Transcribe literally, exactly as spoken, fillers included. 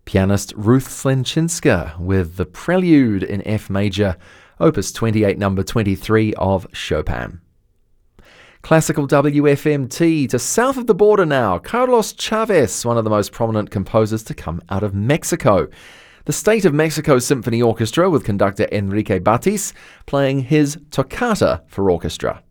Pianist Ruth Slenczynska with the Prelude in F major, Opus twenty-eight, number twenty-three of Chopin. Classical W F M T to south of the border now, Carlos Chavez, one of the most prominent composers to come out of Mexico. The State of Mexico Symphony Orchestra with conductor Enrique Batis playing his Toccata for orchestra.